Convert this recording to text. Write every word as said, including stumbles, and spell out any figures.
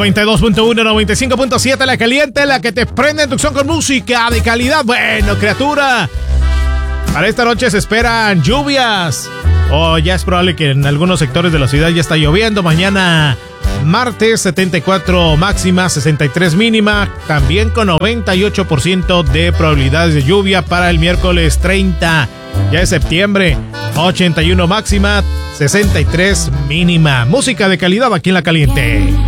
noventa y dos punto uno, noventa y cinco punto siete, la caliente, la que te prende en tu son con música de calidad. Bueno, criatura, para esta noche se esperan lluvias. O oh, ya es probable que en algunos sectores de la ciudad ya está lloviendo. Mañana martes, setenta y cuatro máxima, sesenta y tres mínima. También con noventa y ocho por ciento de probabilidades de lluvia para el miércoles treinta. Ya es septiembre, ochenta y uno máxima, sesenta y tres mínima. Música de calidad aquí en La Caliente.